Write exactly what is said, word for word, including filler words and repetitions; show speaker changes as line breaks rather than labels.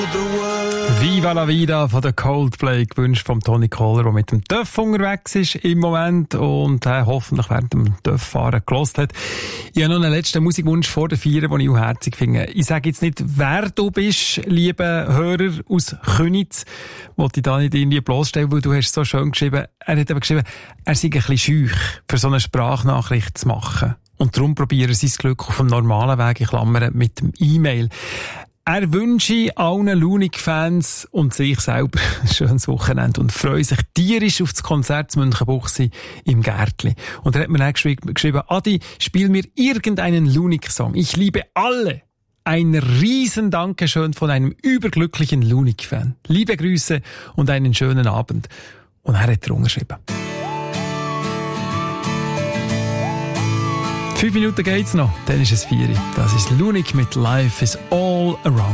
Viva la Vida von der Coldplay, gewünscht vom Toni Kohler, der mit dem Töff unterwegs ist im Moment und äh, hoffentlich während dem Töfffahren gehört hat. Ich habe noch einen letzten Musikwunsch vor der Feier, den ich auch herzig finde. Ich sage jetzt nicht, wer du bist, lieber Hörer aus Köniz, wollte ich da nicht irgendwie bloßstellen, weil du hast so schön geschrieben. Er hat aber geschrieben, er sei ein bisschen schüch, für so eine Sprachnachricht zu machen. Und darum probieren sie das Glück auf dem normalen Weg, in Klammern, mit dem E-Mail. Er wünsche allen Lunik-Fans und sich selber ein schönes Wochenende und freue sich tierisch auf das Konzert zu Münchenbuchsee im Gärtli. Und er hat mir dann geschrieben, geschrieben, Adi, spiel mir irgendeinen Lunik-Song. Ich liebe alle. Ein riesen Dankeschön von einem überglücklichen Lunik-Fan. Liebe Grüße und einen schönen Abend. Und er hat drunter geschrieben. Fünf Minuten geht's noch, dann ist es vier. Das ist Lunik mit Life is All Around.